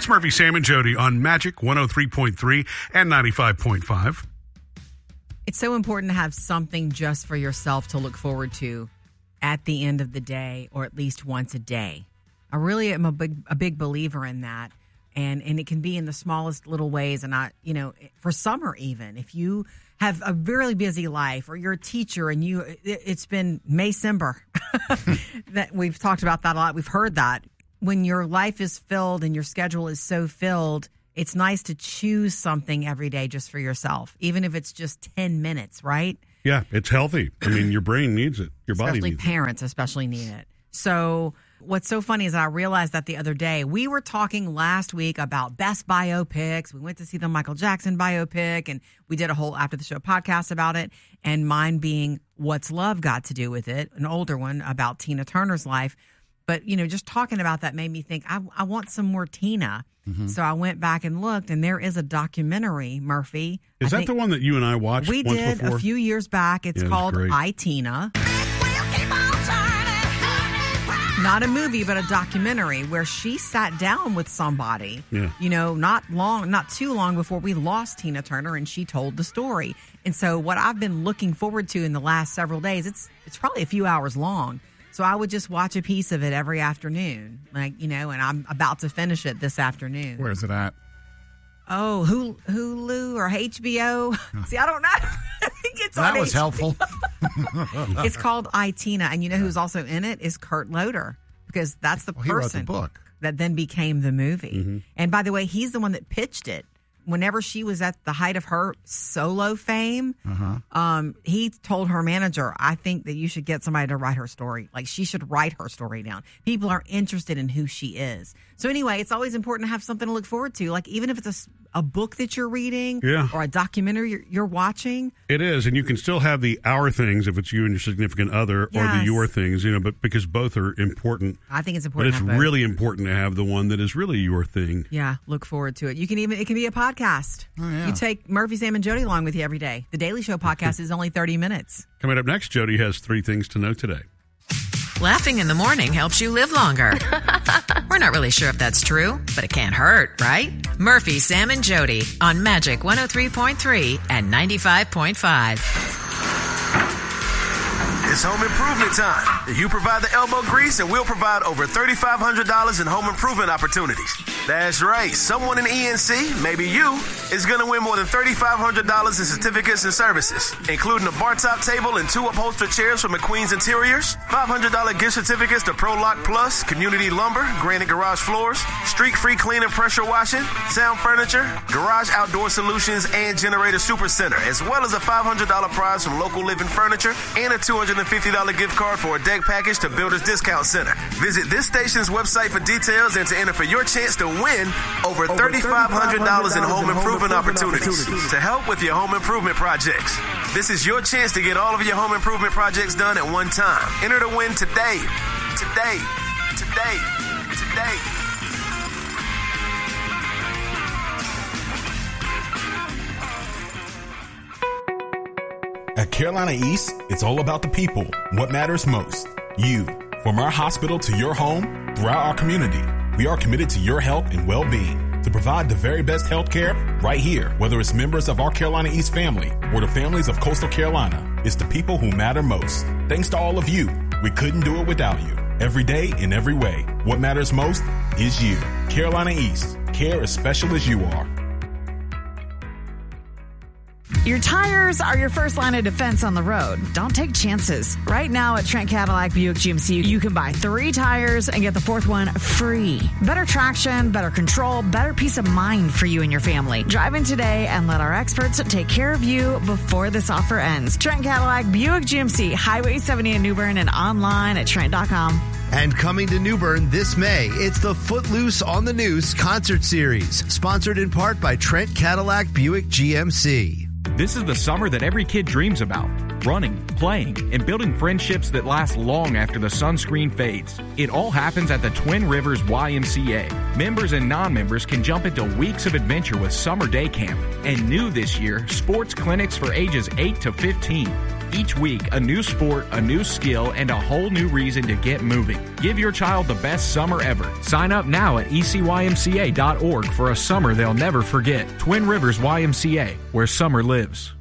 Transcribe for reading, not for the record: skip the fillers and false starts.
It's Murphy, Sam, and Jody on Magic 103.3 and 95.5. It's so important to have something just for yourself to look forward to at the end of the day, or at least once a day. I really am a big believer in that. And it can be in the smallest little ways. And for summer even, if you have a really busy life, or you're a teacher and it's been Maycember, that we've talked about that a lot. We've heard that. When your life is filled and your schedule is so filled, it's nice to choose something every day just for yourself, even if it's just 10 minutes, right? Yeah, it's healthy. I mean, your brain needs it. Your body needs it. Especially parents especially need it. So what's so funny is I realized that the other day, we were talking last week about best biopics. We went to see the Michael Jackson biopic, and we did a whole after the show podcast about it. And mine being What's Love Got to Do with It, an older one about Tina Turner's life. But, just talking about that made me think, I want some more Tina. Mm-hmm. So I went back and looked, and there is a documentary, Murphy. Is that the one that you and I watched we once did before? A few years back. It's called I, Tina. Not a movie, but a documentary where she sat down with somebody, not too long before we lost Tina Turner, and she told the story. And so what I've been looking forward to in the last several days, it's probably a few hours long. So I would just watch a piece of it every afternoon, and I'm about to finish it this afternoon. Where's it at? Oh, Hulu or HBO. See, I don't know. I think it's that on was HBO. Helpful. It's called I, Tina, and who's also in it is Kurt Loder, because that's the person he wrote the book that then became the movie. Mm-hmm. And by the way, he's the one that pitched it. Whenever she was at the height of her solo fame, he told her manager, I think that you should get somebody to write her story. Like, she should write her story down. People are interested in who she is. So anyway, it's always important to have something to look forward to. Like, even if it's a book that you're reading or a documentary you're watching. It is, and you can still have the our things if it's you and your significant other, or the your things, but because both are important. I think it's important. But it's really important to have the one that is really your thing. Yeah, look forward to it. It can be a podcast. Oh, yeah. You take Murphy, Sam, and Jody along with you every day. The Daily Show podcast is only 30 minutes. Coming up next, Jody has 3 things to know today. Laughing in the morning helps you live longer. We're not really sure if that's true, but it can't hurt, right? Murphy, Sam, and Jody on Magic 103.3 and 95.5. It's home improvement time. You provide the elbow grease, and we'll provide over $3,500 in home improvement opportunities. That's right. Someone in ENC, maybe you, is going to win more than $3,500 in certificates and services, including a bar top table and 2 upholstered chairs from McQueen's Interiors, $500 gift certificates to ProLock Plus, Community Lumber, Granite Garage Floors, Streak-Free Clean and Pressure Washing, Sound Furniture, Garage Outdoor Solutions, and Generator Supercenter, as well as a $500 prize from Local Living Furniture and a $250 gift card for a deck package to Builders Discount Center. Visit this station's website for details and to enter for your chance to win over $3,500 in home improvement opportunities to help with your home improvement projects. This is your chance to get all of your home improvement projects done at one time. Enter to win today. Today. Today. Today. At Carolina East, it's all about the people. What matters most? You. From our hospital to your home, throughout our community, we are committed to your health and well-being to provide the very best health care right here. Whether it's members of our Carolina East family or the families of Coastal Carolina, it's the people who matter most. Thanks to all of you. We couldn't do it without you. Every day in every way. What matters most is you. Carolina East. Care as special as you are. Your tires are your first line of defense on the road. Don't take chances. Right now at Trent Cadillac Buick GMC, you can buy 3 tires and get the 4th one free. Better traction, better control, better peace of mind for you and your family. Drive in today and let our experts take care of you before this offer ends. Trent Cadillac Buick GMC, Highway 70 in New Bern, and online at Trent.com. And coming to New Bern this May, it's the Footloose on the Noose concert series, sponsored in part by Trent Cadillac Buick GMC. This is the summer that every kid dreams about. Running, playing, and building friendships that last long after the sunscreen fades. It all happens at the Twin Rivers YMCA. Members and non-members can jump into weeks of adventure with Summer Day Camp. And new this year, sports clinics for ages 8 to 15. Each week, a new sport, a new skill, and a whole new reason to get moving. Give your child the best summer ever. Sign up now at ecymca.org for a summer they'll never forget. Twin Rivers YMCA, where summer lives.